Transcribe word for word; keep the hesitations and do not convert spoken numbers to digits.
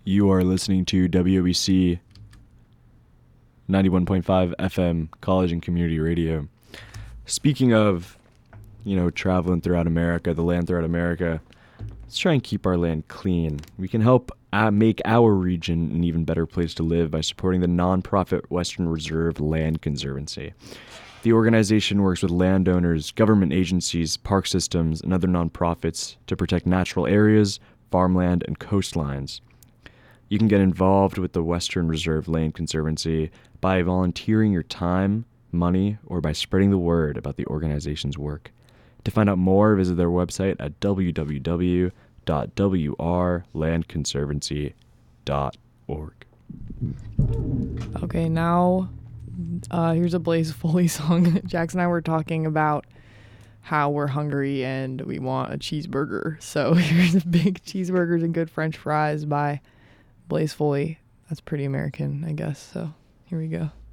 You are listening to W O E C ninety-one point five F M College and Community Radio. Speaking of, you know, traveling throughout America, the land throughout America, let's try and keep our land clean. We can help uh, make our region an even better place to live by supporting the nonprofit Western Reserve Land Conservancy. The organization works with landowners, government agencies, park systems, and other nonprofits to protect natural areas, farmland, and coastlines. You can get involved with the Western Reserve Land Conservancy by volunteering your time, money, or by spreading the word about the organization's work. To find out more, visit their website at w w w dot w r land conservancy dot org. Okay, now uh, here's a Blaze Foley song. Jax and I were talking about how we're hungry and we want a cheeseburger. So here's Big Cheeseburgers and Good French Fries by Blaze Foley. That's pretty American, I guess. So here we go.